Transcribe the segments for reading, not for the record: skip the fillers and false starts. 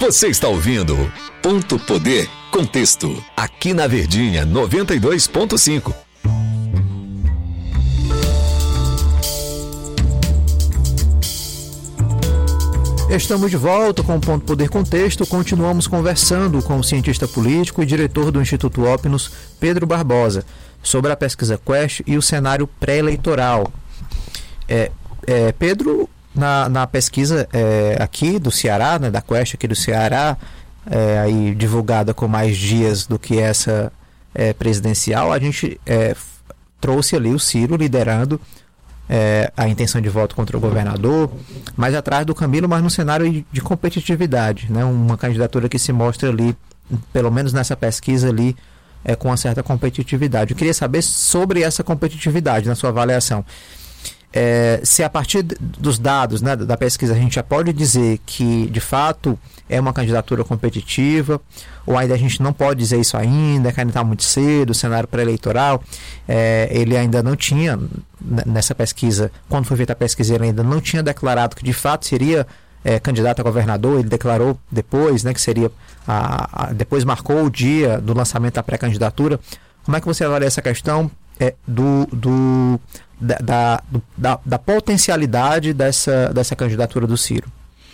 Você está ouvindo Ponto Poder Contexto, aqui na Verdinha 92.5. Estamos de volta com o Ponto Poder Contexto. Continuamos conversando com o cientista político e diretor do Instituto Opinus, Pedro Barbosa, sobre a pesquisa Quest e o cenário pré-eleitoral. Pedro, na pesquisa aqui do Ceará, né, da Quest aqui do Ceará, aí divulgada com mais dias do que essa presidencial, a gente trouxe ali o Ciro liderando a intenção de voto contra o governador, mais atrás do Camilo, mas num cenário de competitividade, né? Uma candidatura que se mostra ali, pelo menos nessa pesquisa ali, com uma certa competitividade. Eu queria saber sobre essa competitividade, na sua avaliação. Se a partir dos dados, né, da pesquisa a gente já pode dizer que de fato é uma candidatura competitiva, ou ainda a gente não pode dizer isso ainda, que ainda está muito cedo, o cenário pré-eleitoral, ele ainda não tinha, nessa pesquisa, quando foi feita a pesquisa, ele ainda não tinha declarado que de fato seria candidato a governador. Ele declarou depois, né, que seria, depois marcou o dia do lançamento da pré-candidatura. Como é que você avalia essa questão da potencialidade dessa candidatura do Ciro?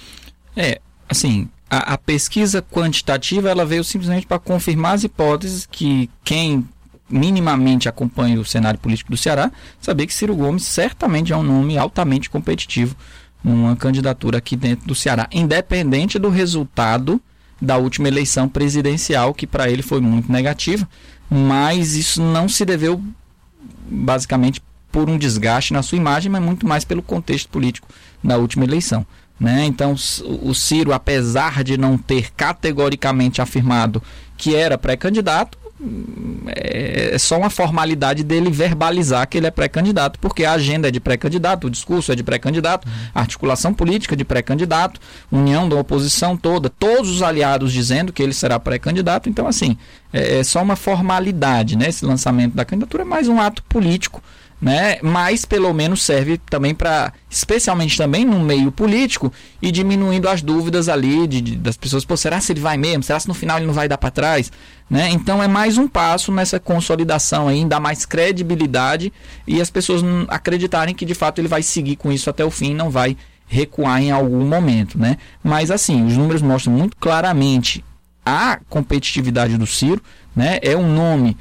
Assim, a pesquisa quantitativa, ela veio simplesmente para confirmar as hipóteses que quem minimamente acompanha o cenário político do Ceará sabia que Ciro Gomes certamente é um nome altamente competitivo numa candidatura aqui dentro do Ceará, independente do resultado da última eleição presidencial, que para ele foi muito negativa, mas isso não se deveu basicamente por um desgaste na sua imagem, mas muito mais pelo contexto político da última eleição, né? Então, o Ciro, apesar de não ter categoricamente afirmado que era pré-candidato, é só uma formalidade dele verbalizar que ele é pré-candidato, porque a agenda é de pré-candidato, o discurso é de pré-candidato, a articulação política é de pré-candidato, união da oposição toda, todos os aliados dizendo que ele será pré-candidato. Então, assim, é só uma formalidade, né? Esse lançamento da candidatura é mais um ato político, né? Mas pelo menos serve também para, especialmente também no meio político, e diminuindo as dúvidas ali das pessoas, será se ele vai mesmo? Será se no final ele não vai dar para trás? Né? Então é mais um passo nessa consolidação aí, dar mais credibilidade e as pessoas acreditarem que de fato ele vai seguir com isso até o fim, não vai recuar em algum momento, né? Mas assim, os números mostram muito claramente a competitividade do Ciro, né? É um nome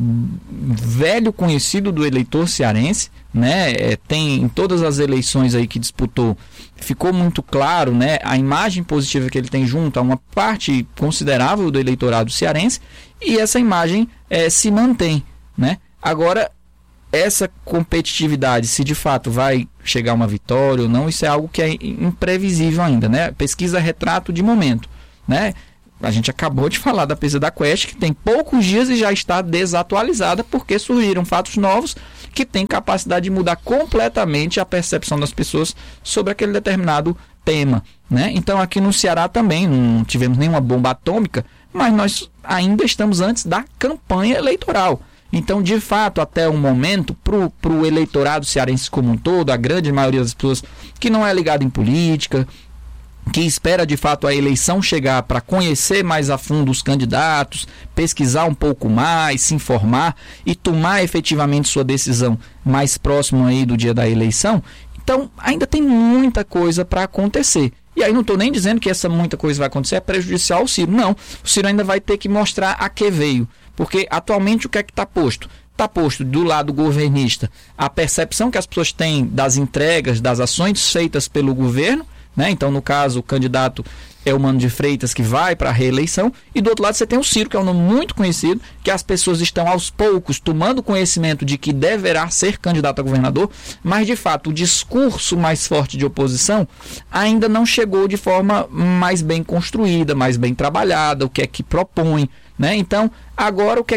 velho conhecido do eleitor cearense, né? Tem em todas as eleições aí que disputou, ficou muito claro, né, a imagem positiva que ele tem junto a uma parte considerável do eleitorado cearense, e essa imagem se mantém, né? Agora, essa competitividade, se de fato vai chegar a uma vitória ou não, isso é algo que é imprevisível ainda, né? Pesquisa retrato de momento, né? A gente acabou de falar da pesquisa da Quest, que tem poucos dias e já está desatualizada, porque surgiram fatos novos que têm capacidade de mudar completamente a percepção das pessoas sobre aquele determinado tema, né? Então aqui no Ceará também não tivemos nenhuma bomba atômica, mas nós ainda estamos antes da campanha eleitoral. Então, de fato, até o momento, para o eleitorado cearense como um todo, a grande maioria das pessoas que não é ligada em política, que espera de fato a eleição chegar para conhecer mais a fundo os candidatos, pesquisar um pouco mais, se informar e tomar efetivamente sua decisão mais próximo aí do dia da eleição. Então ainda tem muita coisa para acontecer. E aí não estou nem dizendo que essa muita coisa vai acontecer é prejudicial ao Ciro. Não, o Ciro ainda vai ter que mostrar a que veio. Porque atualmente o que é que está posto? Está posto do lado governista a percepção que as pessoas têm das entregas, das ações feitas pelo governo, né? Então, no caso, o candidato é o Mano de Freitas, que vai para a reeleição, e do outro lado você tem o Ciro, que é um nome muito conhecido, que as pessoas estão aos poucos tomando conhecimento de que deverá ser candidato a governador, mas de fato o discurso mais forte de oposição ainda não chegou de forma mais bem construída, mais bem trabalhada, o que é que propõe, né? Então, agora o que é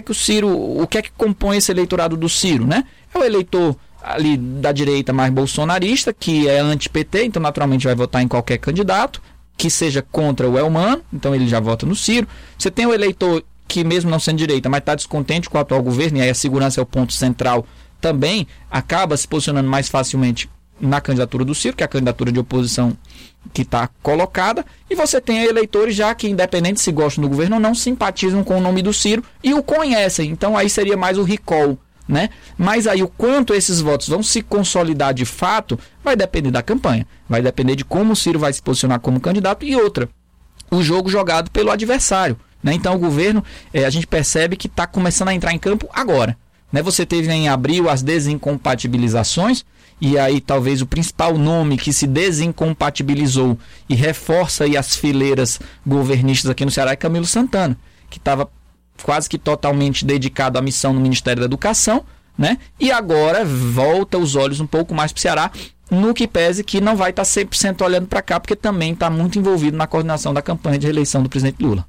que compõe esse eleitorado do Ciro, né? É o eleitor ali da direita mais bolsonarista, que é anti-PT, então naturalmente vai votar em qualquer candidato que seja contra o Elmano, então ele já vota no Ciro. Você tem o eleitor que, mesmo não sendo direita, mas está descontente com o atual governo, e aí a segurança é o ponto central, também acaba se posicionando mais facilmente na candidatura do Ciro, que é a candidatura de oposição que está colocada, e você tem eleitores já que, independente se gostam do governo ou não, simpatizam com o nome do Ciro e o conhecem. Então aí seria mais o recall, né? Mas aí o quanto esses votos vão se consolidar de fato vai depender da campanha, vai depender de como o Ciro vai se posicionar como candidato e outra, o jogo jogado pelo adversário, né? Então o governo, a gente percebe que está começando a entrar em campo agora, né? Você teve em abril as desincompatibilizações, e aí talvez o principal nome que se desincompatibilizou e reforça aí as fileiras governistas aqui no Ceará é Camilo Santana, que estava quase que totalmente dedicado à missão no Ministério da Educação, né? E agora volta os olhos um pouco mais para o Ceará, no que pese que não vai estar 100% olhando para cá, porque também está muito envolvido na coordenação da campanha de reeleição do presidente Lula.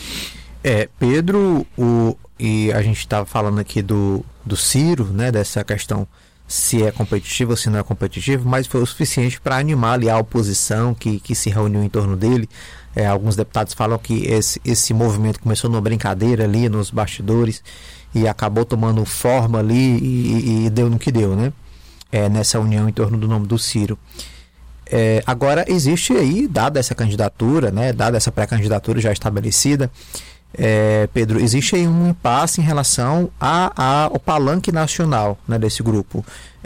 Pedro, e a gente estava falando aqui do Ciro, né, dessa questão se é competitivo ou se não é competitivo, mas foi o suficiente para animar ali a oposição que se reuniu em torno dele. Alguns deputados falam que esse movimento começou numa brincadeira ali nos bastidores e acabou tomando forma ali e deu no que deu, né? Nessa união em torno do nome do Ciro. Agora existe aí, dada essa candidatura, né, dada essa pré-candidatura já estabelecida, Pedro, existe aí um impasse em relação ao palanque nacional, né, desse grupo.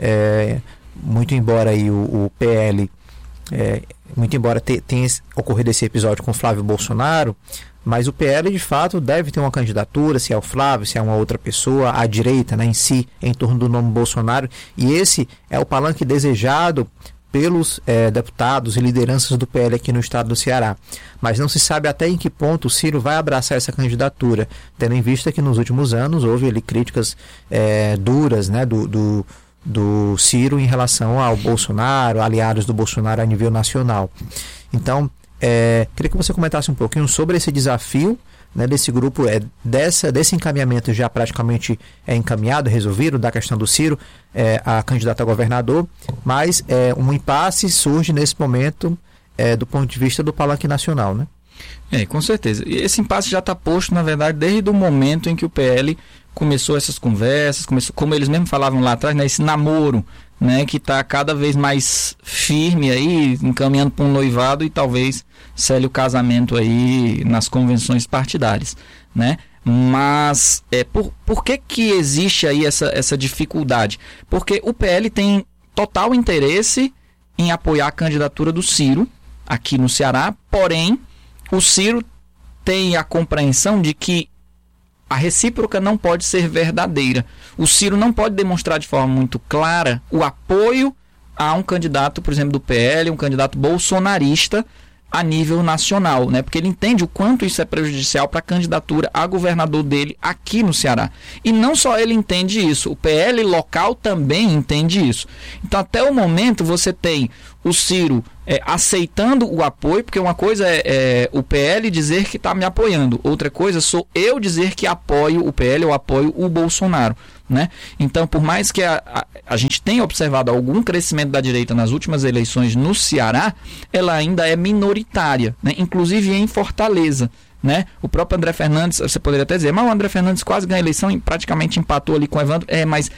Muito embora aí o PL, muito embora tenha ocorrido esse episódio com Flávio Bolsonaro, mas o PL de fato deve ter uma candidatura, se é o Flávio, se é uma outra pessoa, a direita, né, em si, em torno do nome Bolsonaro, e esse é o palanque desejado pelos deputados e lideranças do PL aqui no estado do Ceará. Mas não se sabe até em que ponto o Ciro vai abraçar essa candidatura, tendo em vista que nos últimos anos houve ali críticas duras, né, do Ciro em relação ao Bolsonaro, aliados do Bolsonaro a nível nacional. Então, queria que você comentasse um pouquinho sobre esse desafio, né, desse grupo, desse encaminhamento já praticamente encaminhado, resolvido, da questão do Ciro, a candidata a governador, mas um impasse surge nesse momento do ponto de vista do palanque nacional, né? Com certeza. E esse impasse já está posto, na verdade, desde o momento em que o PL começou essas conversas, como eles mesmos falavam lá atrás, né, esse namoro, né, que está cada vez mais firme aí, encaminhando para um noivado e talvez cele o casamento aí nas convenções partidárias, né? Mas por que existe aí essa dificuldade? Porque o PL tem total interesse em apoiar a candidatura do Ciro aqui no Ceará, porém o Ciro tem a compreensão de que a recíproca não pode ser verdadeira. O Ciro não pode demonstrar de forma muito clara o apoio a um candidato, por exemplo, do PL, um candidato bolsonarista a nível nacional, né? Porque ele entende o quanto isso é prejudicial para a candidatura a governador dele aqui no Ceará. E não só ele entende isso, o PL local também entende isso. Então, até o momento, você tem o Ciro aceitando o apoio, porque uma coisa é o PL dizer que está me apoiando, outra coisa sou eu dizer que apoio o PL ou apoio o Bolsonaro, né? Então, por mais que a gente tenha observado algum crescimento da direita nas últimas eleições no Ceará, ela ainda é minoritária, né? Inclusive em Fortaleza, né? O próprio André Fernandes, você poderia até dizer, mas o André Fernandes quase ganhou a eleição e praticamente empatou ali com o Evandro, mas